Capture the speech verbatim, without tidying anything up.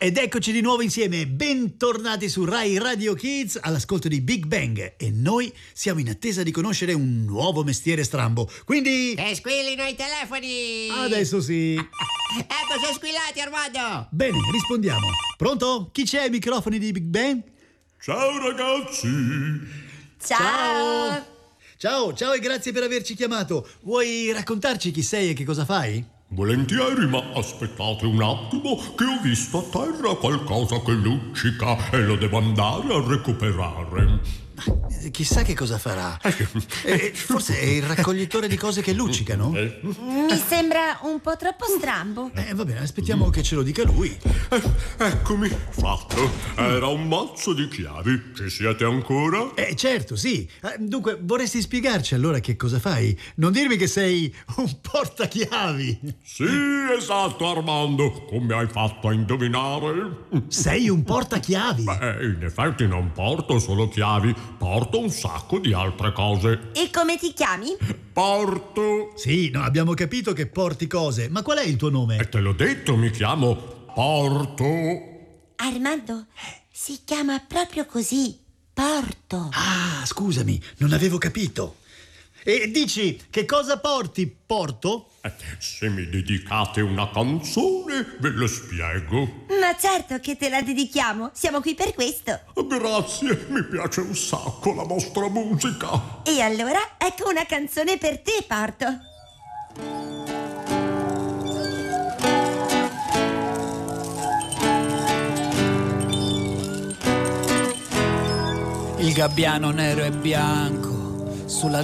Ed eccoci di nuovo insieme, bentornati su Rai Radio Kids all'ascolto di Big Bang e noi siamo in attesa di conoscere un nuovo mestiere strambo, quindi... Che squillino i telefoni! Adesso sì! Ecco, sono squillati, Armando! Bene, rispondiamo. Pronto? Chi c'è ai microfoni di Big Bang? Ciao ragazzi! Ciao! Ciao, ciao e grazie per averci chiamato. Vuoi raccontarci chi sei e che cosa fai? Volentieri, ma aspettate un attimo che ho visto a terra qualcosa che luccica e lo devo andare a recuperare. Chissà che cosa farà. Eh, forse è il raccoglitore di cose che luccicano? Mi sembra un po' troppo strambo. Eh, va bene, aspettiamo che ce lo dica lui. Eh, eccomi, fatto. Era un mazzo di chiavi. Ci siete ancora? Eh, certo, sì. Eh, Dunque, vorresti spiegarci allora che cosa fai? Non dirmi che sei un portachiavi. Sì, esatto, Armando. Come hai fatto a indovinare? Sei un portachiavi. Beh, in effetti non porto solo chiavi. Porto un sacco di altre cose. E come ti chiami? Porto. Sì, no, abbiamo capito che porti cose, ma qual è il tuo nome? E te l'ho detto, mi chiamo Porto. Armando, si chiama proprio così, Porto. Ah, scusami, non avevo capito. E dici, che cosa porti, Porto? Eh, Se mi dedicate una canzone, ve lo spiego. Ma certo che te la dedichiamo, siamo qui per questo. Grazie, mi piace un sacco la vostra musica. E allora, ecco una canzone per te, Porto. Il gabbiano nero e bianco sulla